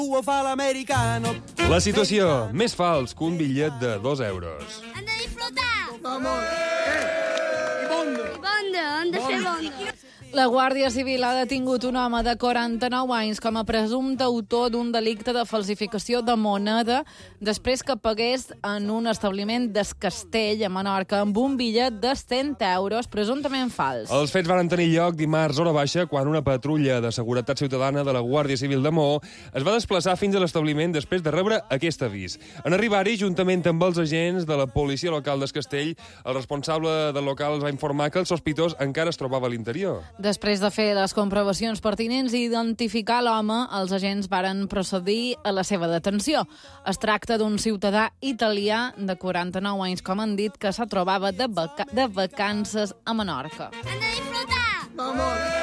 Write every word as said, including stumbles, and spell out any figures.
La situació, més fals que un bitllet de dos euros. Han de disfrutar! Vamos! Eh! I bonda! I bonda, han de ser bonda. La Guàrdia Civil ha detingut un home de quaranta-nou anys com a presumpte autor d'un delicte de falsificació de moneda després que pagués en un establiment d'Escastell, a Menorca, amb un bitllet de cent euros presumptament fals. Els fets van tenir lloc dimarts hora baixa quan una patrulla de seguretat ciutadana de la Guàrdia Civil de Maó es va desplaçar fins a l'establiment després de rebre aquest avís. En arribar-hi, juntament amb els agents de la policia local d'Escastell, el responsable del local els va informar que el sospitós encara es trobava a l'interior. Després de fer les comprovacions pertinents i identificar l'home, els agents varen procedir a la seva detenció. Es tracta d'un ciutadà italià de quaranta-nou anys, com han dit, que se trobava de, vaca de vacances a Menorca. Han de disfrutar! Vamos!